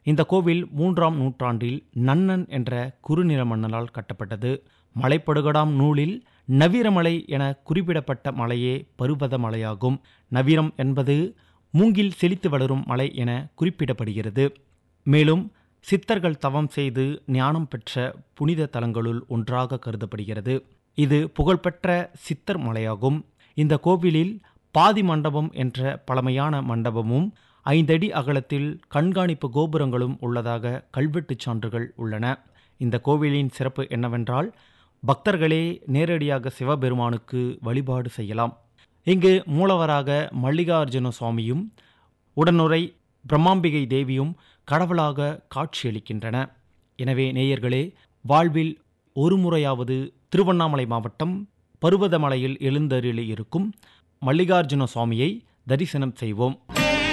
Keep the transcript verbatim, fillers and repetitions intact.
இந்த கோவில் மூன்றாம் நூற்றாண்டில் நன்னன் என்ற குறுநில மன்னனால் கட்டப்பட்டது. மலைப்படுகடாம் நூலில் நவீரமலை என குறிப்பிடப்பட்ட மலையே பருவத மலையாகும். நவீரம் என்பது மூங்கில் செழித்து வளரும் மலை என குறிப்பிடப்படுகிறது. மேலும் சித்தர்கள் தவம் செய்து ஞானம் பெற்ற புனித தலங்களுள் ஒன்றாக கருதப்படுகிறது. இது புகழ்பெற்ற சித்தர் மலையாகும். இந்த கோவிலில் பாதி மண்டபம் என்ற பழமையான மண்டபமும் ஐந்தடி அகலத்தில் கண்காணிப்பு கோபுரங்களும் உள்ளதாக கல்வெட்டுச் சான்றுகள் உள்ளன. இந்த கோவிலின் சிறப்பு என்னவென்றால், பக்தர்களே நேரடியாக சிவபெருமானுக்கு வழிபாடு செய்யலாம். இங்கு மூலவராக மல்லிகார்ஜுன சுவாமியும் உடனுரை பிரம்மாம்பிகை தேவியும் கடவுளாக காட்சியளிக்கின்றன. எனவே நேயர்களே, வாழ்வில் ஒரு முறையாவது திருவண்ணாமலை மாவட்டம் பருவதமலையில் எழுந்தருளி இருக்கும் மல்லிகார்ஜுன சுவாமியை தரிசனம் செய்வோம்.